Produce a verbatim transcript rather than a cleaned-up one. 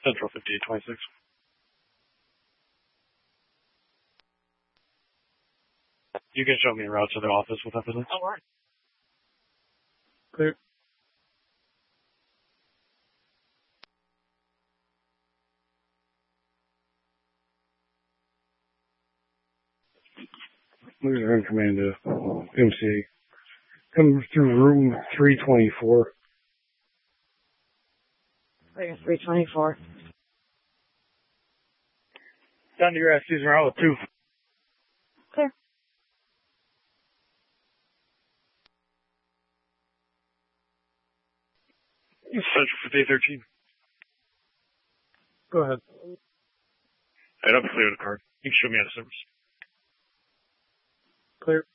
Central fifty-eight twenty-six. You can show me a route to the office with evidence. All right. Clear. We're in command of M C A. Come through room three twenty-four. three twenty-four. Down to your ass, using route two. Clear. Central fifty-eight thirteen. Go ahead. Alright, I'm clear the card. You can show me out of service. Clear.